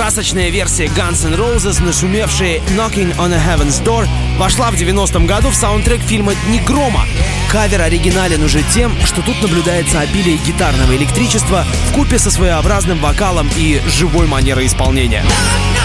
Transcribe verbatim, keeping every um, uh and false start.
Красочная версия Guns N' Roses, нашумевшая Knocking on a Heaven's Door, вошла в девяностом году в саундтрек фильма «Дни грома». Кавер оригинален уже тем, что тут наблюдается обилие гитарного электричества вкупе со своеобразным вокалом и живой манерой исполнения.